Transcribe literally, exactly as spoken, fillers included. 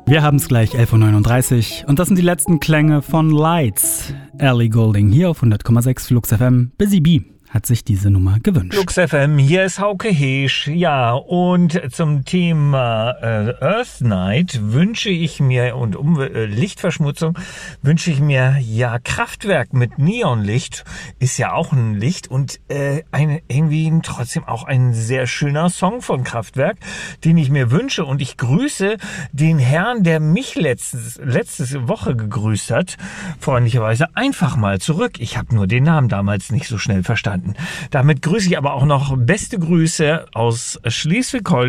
Wir haben es gleich elf Uhr neununddreißig und das sind die letzten Klänge von Lights. Ellie Goulding hier auf hundert Komma sechs Flux F M. Busy Bee hat sich diese Nummer gewünscht. Flux F M, hier ist Hauke Heesch. Ja, und zum Thema äh, Earth Night wünsche ich mir, und um äh, Lichtverschmutzung, wünsche ich mir, ja, Kraftwerk mit Neonlicht ist ja auch ein Licht und äh, ein, irgendwie trotzdem auch ein sehr schöner Song von Kraftwerk, den ich mir wünsche. Und ich grüße den Herrn, der mich letztes, letzte Woche gegrüßt hat, freundlicherweise einfach mal zurück. Ich habe nur den Namen damals nicht so schnell verstanden. Damit grüße ich aber auch noch beste Grüße aus Schleswig-Holstein.